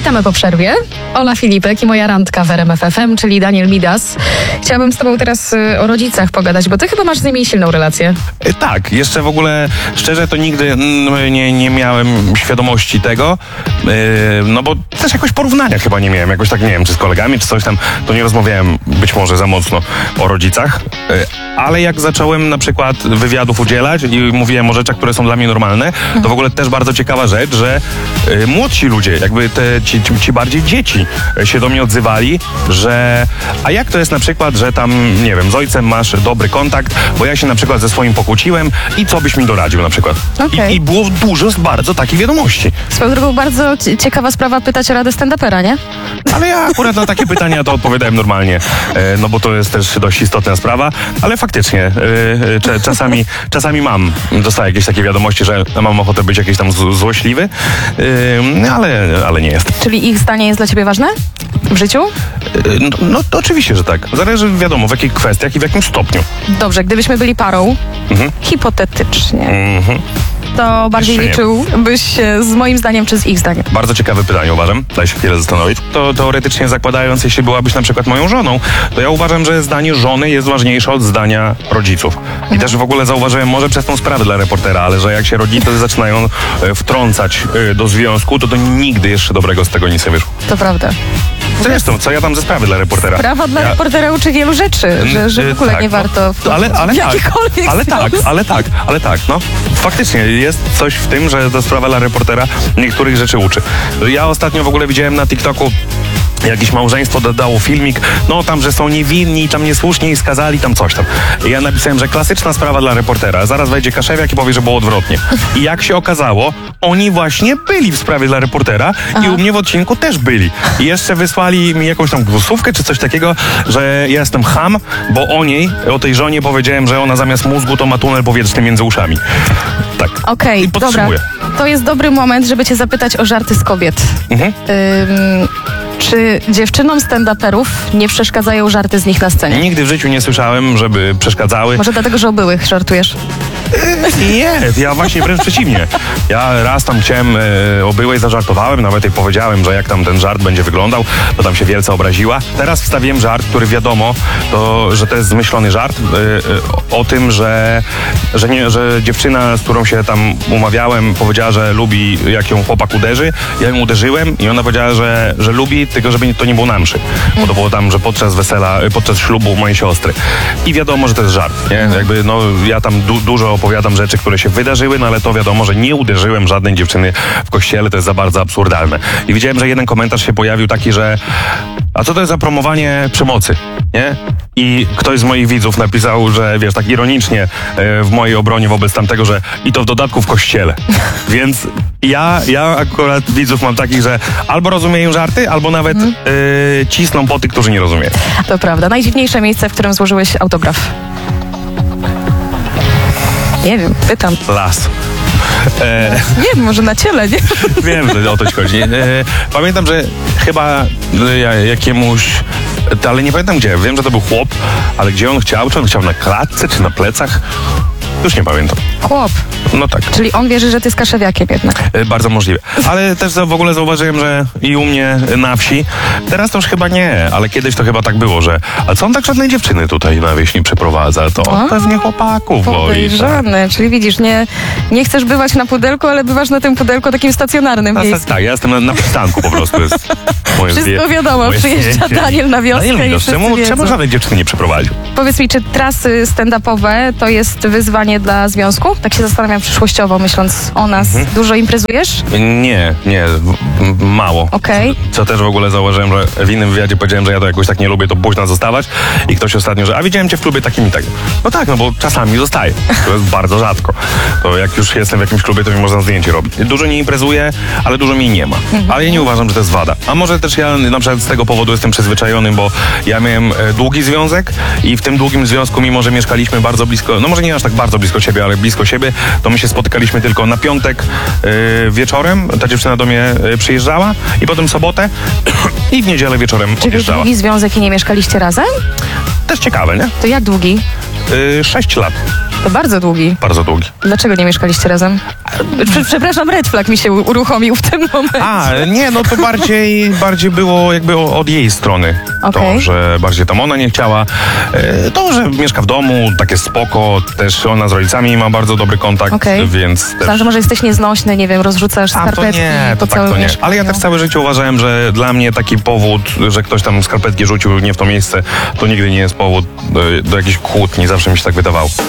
Witamy po przerwie. Ola Filipek i moja randka w RMF FM, czyli Daniel Midas. Chciałabym z tobą teraz o rodzicach pogadać, bo ty chyba masz z nimi silną relację. Tak, jeszcze w ogóle szczerze to nigdy nie miałem świadomości tego, no bo też jakoś porównania chyba nie miałem, jakoś tak nie wiem, czy z kolegami, czy coś tam, to nie rozmawiałem być może za mocno o rodzicach, ale jak zacząłem na przykład wywiadów udzielać i mówiłem o rzeczach, które są dla mnie normalne, to w ogóle też bardzo ciekawa rzecz, że młodsi ludzie, jakby ci bardziej dzieci się do mnie odzywali, że a jak to jest na przykład, że tam, nie wiem, z ojcem masz dobry kontakt, bo ja się na przykład ze swoim pokłóciłem i co byś mi doradził na przykład. Okay. I było dużo bardzo takich wiadomości. Swoją drogą bardzo ciekawa sprawa pytać o radę stand-upera, nie? Ale ja akurat na takie pytania to odpowiadałem normalnie, no bo to jest też dość istotna sprawa, ale faktycznie czasami dostaję jakieś takie wiadomości, że mam ochotę być jakiś tam złośliwy, ale nie jest. Czyli ich zdanie jest dla ciebie ważne w życiu? No to oczywiście, że tak. Zależy, wiadomo, w jakich kwestiach i w jakim stopniu. Dobrze, gdybyśmy byli parą, hipotetycznie, to bardziej Jeszcze nie. liczyłbyś się z moim zdaniem czy z ich zdaniem? Bardzo ciekawe pytanie, uważam. Daj się chwilę zastanowić. To teoretycznie zakładając, jeśli byłabyś na przykład moją żoną, to ja uważam, że zdanie żony jest ważniejsze od zdania rodziców. I też w ogóle zauważyłem, może przez tą sprawę dla reportera, ale że jak się rodzice zaczynają wtrącać do związku, to nigdy jeszcze dobrego z tego nic nie wyszło. To prawda. Zresztą, co ja tam ze sprawy dla reportera? Prawa dla reportera uczy wielu rzeczy, że w ogóle tak, nie warto ale jakikolwiek ale tak, no. Faktycznie jest coś w tym, że ta sprawa dla reportera niektórych rzeczy uczy. Ja ostatnio w ogóle widziałem na TikToku, jakieś małżeństwo dodało filmik, no tam, że są niewinni, tam niesłusznie i skazali, tam coś tam. I ja napisałem, że klasyczna sprawa dla reportera. Zaraz wejdzie Kaszewiak i powie, że było odwrotnie. I jak się okazało, oni właśnie byli w sprawie dla reportera i u mnie w odcinku też byli. I jeszcze wysłali mi jakąś tam głosówkę czy coś takiego, że ja jestem cham, bo o tej żonie powiedziałem, że ona zamiast mózgu to ma tunel powietrzny między uszami. Tak. Okej, dobra. To jest dobry moment, żeby cię zapytać o żarty z kobiet. Czy dziewczynom stand-uperów nie przeszkadzają żarty z nich na scenie? Nigdy w życiu nie słyszałem, żeby przeszkadzały. Może dlatego, że o byłych żartujesz? Nie, ja właśnie wręcz przeciwnie. Ja raz tam chciałem o byłej zażartowałem, nawet jej powiedziałem, że jak tam ten żart będzie wyglądał, to tam się wielce obraziła. Teraz wstawiłem żart, który wiadomo, że to jest zmyślony żart o tym, że dziewczyna, z którą się tam umawiałem, powiedziała, że lubi, jak ją chłopak uderzy. Ja ją uderzyłem i ona powiedziała, że lubi, tylko żeby to nie było na mszy. Bo to było tam, że podczas ślubu mojej siostry. I wiadomo, że to jest żart, nie? Jakby, no, ja tam dużo opowiadam rzeczy, które się wydarzyły, no ale to wiadomo, że nie uderzyłem żadnej dziewczyny w kościele, to jest za bardzo absurdalne. I widziałem, że jeden komentarz się pojawił taki, że a co to jest za promowanie przemocy, nie? I ktoś z moich widzów napisał, że wiesz, tak ironicznie w mojej obronie wobec tamtego, że i to w dodatku w kościele. Więc ja akurat widzów mam takich, że albo rozumieją żarty, albo nawet cisną po tych, którzy nie rozumieją. To prawda. Najdziwniejsze miejsce, w którym złożyłeś autograf? Nie wiem, pytam. Las. Nie wiem, może na ciele, nie? Wiem, że o to ci chodzi. Pamiętam, że chyba jakiemuś, ale nie pamiętam gdzie. Wiem, że to był chłop, ale gdzie on chciał? Czy on chciał na klatce, czy na plecach? Już nie pamiętam. Chłop. No tak. Czyli on wierzy, że ty z Kaszewiakiem jednak. Bardzo możliwe. Ale też w ogóle zauważyłem, że i u mnie na wsi, teraz to już chyba nie, ale kiedyś to chyba tak było, że a co on tak żadnej dziewczyny tutaj na wieś nie przeprowadza? To on pewnie chłopaków woli. Podejrzane. Czyli widzisz, nie chcesz bywać na pudelku, ale bywasz na tym pudelku takim stacjonarnym miejscu. Tak, ja jestem na przystanku po prostu. Jest moje Wszystko wiadomo, przyjeżdża Daniel na wioskę Daniel, i czemu żadnej dziewczyny nie przeprowadził? Powiedz mi, czy trasy stand-upowe to jest wyzwanie dla związku? Tak się zastanawiam przyszłościowo, myśląc o nas. Dużo imprezujesz? Nie, mało. Okej. Co też w ogóle zauważyłem, że w innym wywiadzie powiedziałem, że ja to jakoś tak nie lubię, to późno zostawać i ktoś ostatnio, że a widziałem cię w klubie takim i tak. No tak, no bo czasami zostaję. To jest bardzo rzadko. To jak już jestem w jakimś klubie, to mi można zdjęcie robić. Dużo nie imprezuję, ale dużo mi nie ma. Ale ja nie uważam, że to jest wada. A może też ja na przykład z tego powodu jestem przyzwyczajony, bo ja miałem długi związek i w tym długim związku, mimo że mieszkaliśmy bardzo blisko, no może nie aż tak bardzo blisko siebie, ale blisko siebie, to my się spotykaliśmy tylko na piątek wieczorem, ta dziewczyna do mnie przyjeżdżała i potem sobotę i w niedzielę wieczorem odjeżdżała. Długi związek i nie mieszkaliście razem? Też ciekawe, nie? To jak długi? 6 lat. To bardzo długi. Bardzo długi. Dlaczego nie mieszkaliście razem? Przepraszam, red flag mi się uruchomił w tym momencie. Nie, no to bardziej było jakby od jej strony. Okej. To, że bardziej tam ona nie chciała. To, że mieszka w domu, takie spoko. Też ona z rodzicami ma bardzo dobry kontakt, Okej. więc też... Myślałam, że może jesteś nieznośny, nie wiem, rozrzucasz skarpetki po tak całym to nie. mieszkaniu. Ale ja też całe życie uważałem, że dla mnie taki powód, że ktoś tam skarpetki rzucił nie w to miejsce, to nigdy nie jest powód do jakichś kłótni. Zawsze mi się tak wydawało.